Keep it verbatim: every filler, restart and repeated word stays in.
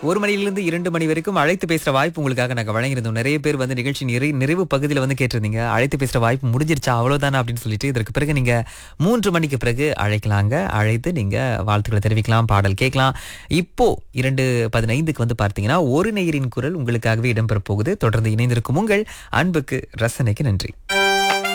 ஒரு மணியிலிருந்து இரண்டு மணி வரைக்கும் அழைத்து பேசுற வாய்ப்பு உங்களுக்காக நாங்க வழங்கியிருந்தோம். நிறைய பேர் வந்து நிகழ்ச்சி நிறை நிறைவு பகுதியில வந்து கேட்டிருந்தீங்க. அழைத்து பேசுற வாய்ப்பு முடிஞ்சிருச்சா அவ்வளவுதானா அப்படின்னு சொல்லிட்டு, இதற்கு பிறகு நீங்க மூன்று மணிக்கு பிறகு அழைக்கலாங்க. அழைத்து நீங்க வாழ்த்துக்களை தெரிவிக்கலாம், பாடல் கேட்கலாம். இப்போ இரண்டு பதினைந்துக்கு வந்து பார்த்தீங்கன்னா ஒரு நேயரின் குரல் உங்களுக்காகவே இடம்பெற போகுது. தொடர்ந்து இணைந்திருக்கும் உங்கள் அன்புக்கு ரசனைக்கு நன்றி.